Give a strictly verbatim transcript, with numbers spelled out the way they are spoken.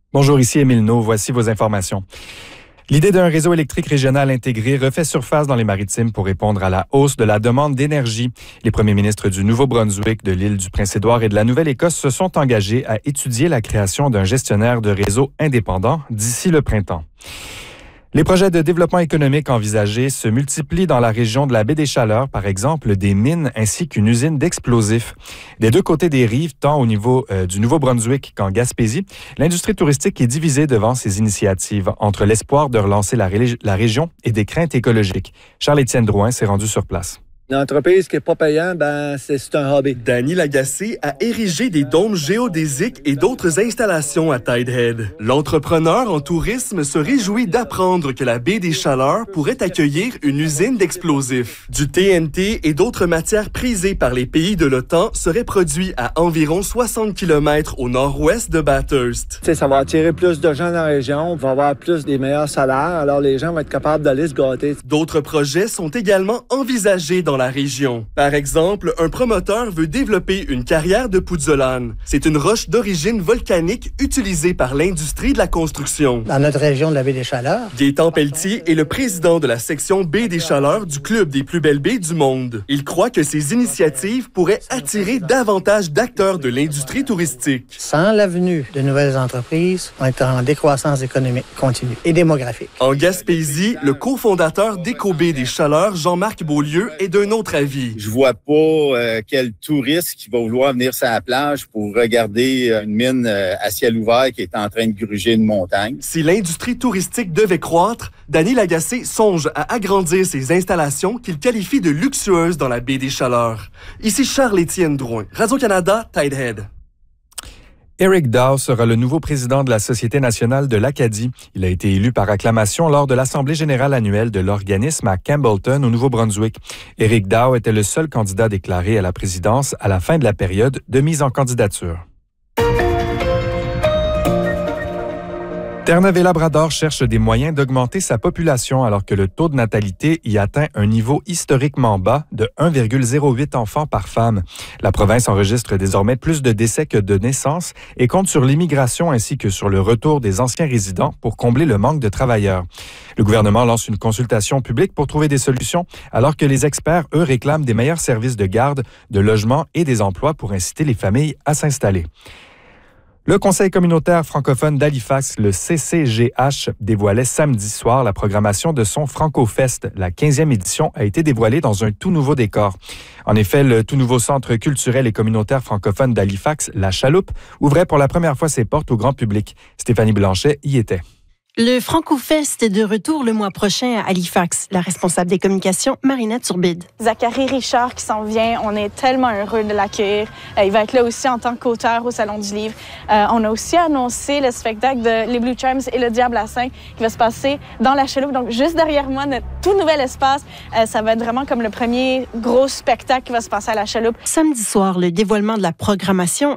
Bonjour, ici Émile No. Voici vos informations. L'idée d'un réseau électrique régional intégré refait surface dans les Maritimes pour répondre à la hausse de la demande d'énergie. Les premiers ministres du Nouveau-Brunswick, de l'île du Prince-Édouard et de la Nouvelle-Écosse se sont engagés à étudier la création d'un gestionnaire de réseau indépendant d'ici le printemps. Les projets de développement économique envisagés se multiplient dans la région de la baie des Chaleurs, par exemple des mines ainsi qu'une usine d'explosifs. Des deux côtés des rives, tant au niveau euh, du Nouveau-Brunswick qu'en Gaspésie, l'industrie touristique est divisée devant ces initiatives, entre l'espoir de relancer la, ré- la région et des craintes écologiques. Charles-Étienne Drouin s'est rendu sur place. Une entreprise qui n'est pas payante, ben, c'est, c'est un hobby. Dany Lagacé a érigé des dômes géodésiques et d'autres installations à Tidehead. L'entrepreneur en tourisme se réjouit d'apprendre que la baie des Chaleurs pourrait accueillir une usine d'explosifs. Du T N T et d'autres matières prisées par les pays de l'OTAN seraient produits à environ soixante kilomètres au nord-ouest de Bathurst. T'sais, ça va attirer plus de gens dans la région, on va avoir plus des meilleurs salaires, alors les gens vont être capables d'aller se gâter. D'autres projets sont également envisagés dans la région. Par exemple, un promoteur veut développer une carrière de pouzzolane. C'est une roche d'origine volcanique utilisée par l'industrie de la construction. Dans notre région de la baie des Chaleurs. Gaétan Pelletier est le président de la section baie des Chaleurs du Club des plus belles baies du monde. Il croit que ces initiatives pourraient attirer davantage d'acteurs de l'industrie touristique. Sans la venue de nouvelles entreprises, on est en décroissance économique continue et démographique. En Gaspésie, le cofondateur d'Éco-Baie des Chaleurs, Jean-Marc Beaulieu, est d'un autre avis. Je vois pas euh, quel touriste qui va vouloir venir sur la plage pour regarder une mine euh, à ciel ouvert qui est en train de gruger une montagne. Si l'industrie touristique devait croître, Dany Lagacé songe à agrandir ses installations qu'il qualifie de luxueuses dans la baie des Chaleurs. Ici Charles-Étienne Drouin, Radio-Canada, Tidehead. Eric Dow sera le nouveau président de la Société nationale de l'Acadie. Il a été élu par acclamation lors de l'Assemblée générale annuelle de l'organisme à Campbellton, au Nouveau-Brunswick. Eric Dow était le seul candidat déclaré à la présidence à la fin de la période de mise en candidature. Terre-Neuve-et-Labrador cherche des moyens d'augmenter sa population alors que le taux de natalité y atteint un niveau historiquement bas de un virgule zéro huit enfants par femme. La province enregistre désormais plus de décès que de naissances et compte sur l'immigration ainsi que sur le retour des anciens résidents pour combler le manque de travailleurs. Le gouvernement lance une consultation publique pour trouver des solutions alors que les experts, eux, réclament des meilleurs services de garde, de logement et des emplois pour inciter les familles à s'installer. Le Conseil communautaire francophone d'Halifax, le C C G H, dévoilait samedi soir la programmation de son Franco-Fest. La quinzième édition a été dévoilée dans un tout nouveau décor. En effet, le tout nouveau centre culturel et communautaire francophone d'Halifax, La Chaloupe, ouvrait pour la première fois ses portes au grand public. Stéphanie Blanchet y était. Le Franco-Fest est de retour le mois prochain à Halifax. La responsable des communications, Marina Turbide. Zachary Richard qui s'en vient, on est tellement heureux de l'accueillir. Euh, il va être là aussi en tant qu'auteur au Salon du Livre. Euh, on a aussi annoncé le spectacle de Les Blue Charms et Le Diable à Saint qui va se passer dans la Chaloupe. Donc, juste derrière moi, notre tout nouvel espace. Euh, ça va être vraiment comme le premier gros spectacle qui va se passer à la Chaloupe. Samedi soir, le dévoilement de la programmation